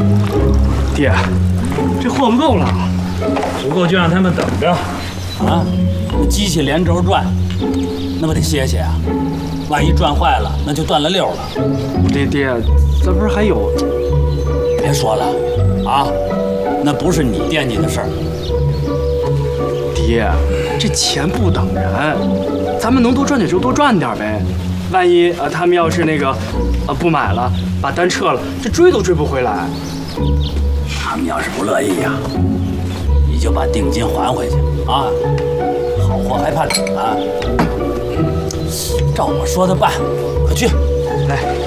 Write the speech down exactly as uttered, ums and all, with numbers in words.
爹，这货不够了， 不够就让他们等着。 啊，机器连轴转，那不得歇歇啊？万一转坏了，那就断了溜了。 爹爹，咱不是还有？ 别说了，啊，那不是你惦记的事儿。 爹，这钱不等人，咱们能多赚点就多赚点呗。万一呃他们要是那个呃不买了，把单撤了，这追都追不回来。 他们要是不乐意呀、啊，你就把定金还回去啊。好货还怕等啊？照我说的办，快去。 来。